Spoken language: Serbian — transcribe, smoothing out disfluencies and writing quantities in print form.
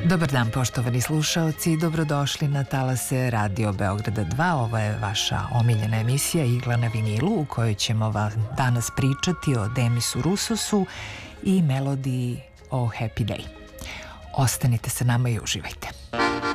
Dobar dan, poštovani slušaoci, dobrodošli na talase Radio Beograda 2. Ovo je vaša omiljena emisija Igla na vinilu, u kojoj ćemo vam danas pričati o Demisu Russosu i melodiji o Happy Day. Ostanite sa nama i uživajte.